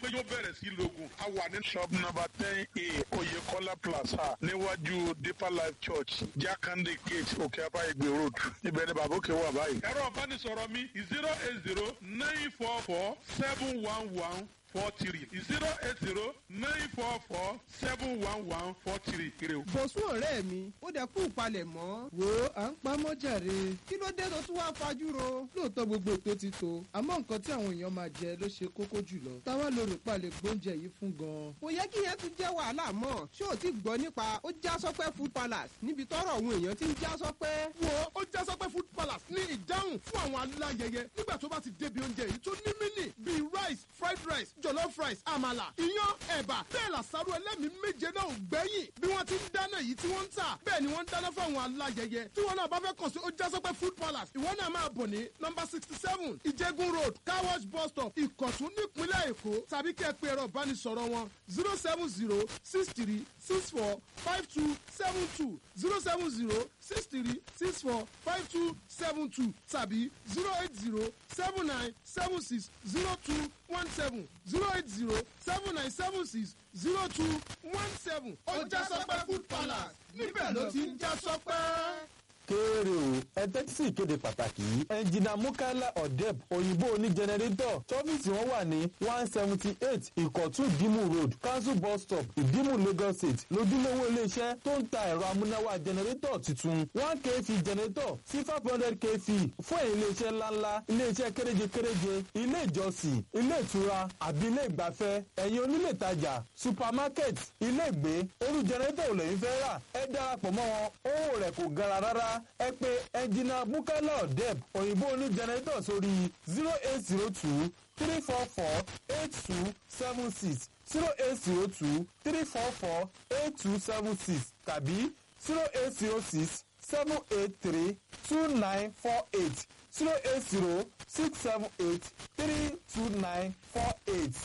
pé yóò bẹ̀rẹ̀ sí lógun. A wà ní shop number 10A Oyekola Plaza níwájú Deeper Life Church Jakande Gate Òkè-Apá Ìgbè Road. Ibẹ̀ ni bàbá òkè wà báyìí. Ẹ̀rọ ìbánisọ̀rọ̀ mi 080-944-711-43 080-944-711-43. bọ̀sùn ọ̀rẹ́ mi ó dẹ̀ kú ìpalẹ̀ mọ́. wo à ń pamọ́ jàre kí ló dé tó tún wá fajúro. lóòótọ́ gbogbo ètò ti tó àmọ́ nǹkan tí àwọn èèyàn máa jẹ ló ṣe kókó jùlọ. táwa ló rò palẹ̀ gbóúnjẹ yìí fún gan-an. kò yẹ kí yẹn tún jẹ́ wàhálà mọ́. ṣé o ti gbọ́ nípa ó já sọ́pẹ́ food palace níbi tọ́rọ̀ àwọn èèyàn ti ń já sọ́pẹ́. wo ó já sọ́pẹ́ food palace ní ìdáhùn fún àwọn aláyẹyẹ nígbà tó bá ti débi oúnjẹ yìí tó ní mínì bíi rice fried rice jollof rice àmàlà iyán ẹ̀bà bẹ́ẹ̀ làṣàrò ẹlẹ́mìí méje náà ò gbẹ́yìn bí wọ́n ti ń dáná yìí tí wọ́n ń tà bẹ́ẹ̀ ni wọ́n ń dáná fún àwọn aláyẹyẹ tí wọ́n náà bá fẹ́ kàn sí ó já sọ́pẹ́ food palace ìwọ náà máa bọ̀ ní nọ́mbà 67 ìjẹ́gun road car wash bus stop ìkọ̀tún nípínlẹ̀ èkó tàbí kẹ́ ẹ pé ẹ̀rọ ìbánisọ̀rọ̀ wọn 07063645272 07063645272 tàbí 08079760217 08079760217 ó já sọ́pẹ́ food palace níbẹ̀ ló ti ń já sọ́pẹ́. kéèrè o ẹ tẹ́tí sí ìkéde pàtàkì yìí ẹnjìnà Mukaila Odeb òyìnbó oní jẹnẹrétọ̀ tọ́fíìsì wọn wà ní 178 ìkọ̀tún ìdímù road council bus stop ìdímù Lagos State lójúlówó iléeṣẹ́ tó ń ta ẹ̀rọ amúnáwá jẹnẹrétọ̀ tuntun 1 kV jẹnẹrétọ̀ sí 500 kV fún èyí iléeṣẹ́ ńláńlá iléeṣẹ́ kéréje-kéréje ilé ìjọsìn ilé ìtura àbí ilé ìgbafẹ́ ẹ̀yin onílé ìtajà supermarket ilé ìgbé orú jẹnẹrétọ̀ ò lẹ́yìn fẹ́ rà ẹ darapọ̀ mọ́ wọn owó rẹ̀ kò gara rárá ẹ pè ẹnjìnà Mukaila Odeb òyìnbó oní jẹnẹrétọ̀ sórí 0802 344 8276 0802 344 8276 tàbí 0806 783 2948 080 678 32948.